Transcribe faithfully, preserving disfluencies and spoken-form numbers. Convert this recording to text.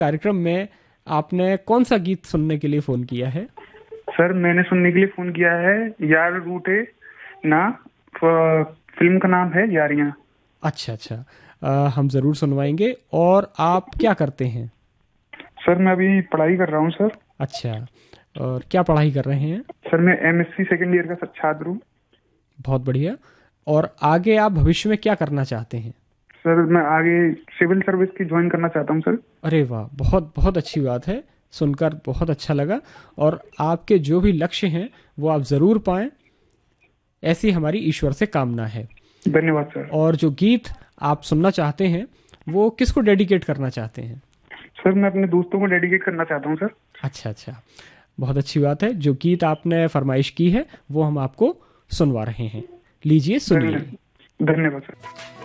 कार्यक्रम में आपने कौन सा गीत सुनने के लिए फ़ोन किया है? सर मैंने सुनने के लिए फ़ोन किया है यार रूठे ना, फिल्म का नाम है यारियां। अच्छा अच्छा, आ, हम ज़रूर सुनवाएंगे। और आप क्या करते हैं? सर मैं अभी पढ़ाई कर रहा हूँ सर। अच्छा, और क्या पढ़ाई कर रहे हैं? सर मैं एमएससी सेकेंड ईयर का छात्र हूँ। बहुत बढ़िया। और आगे आप भविष्य में क्या करना चाहते हैं? सर मैं आगे सिविल सर्विस की ज्वाइन करना चाहता हूँ सर। अरे वाह, बहुत बहुत अच्छी बात है, सुनकर बहुत अच्छा लगा। और आपके जो भी लक्ष्य हैं वो आप ज़रूर पाएं, ऐसी हमारी ईश्वर से कामना है। धन्यवाद सर। और जो गीत आप सुनना चाहते हैं वो किसको डेडिकेट करना चाहते हैं? सर मैं अपने दोस्तों को डेडिकेट करना चाहता हूँ सर। अच्छा अच्छा, बहुत अच्छी बात है। जो गीत आपने फरमाइश की है वो हम आपको सुनवा रहे हैं, लीजिए सुनिए। धन्यवाद सर।